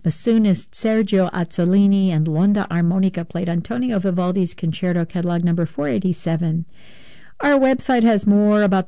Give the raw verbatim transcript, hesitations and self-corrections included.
bassoonist Sergio Azzolini and l'onda armonica played Antonio Vivaldi's Concerto, catalog number four eighty-seven. Our website has more about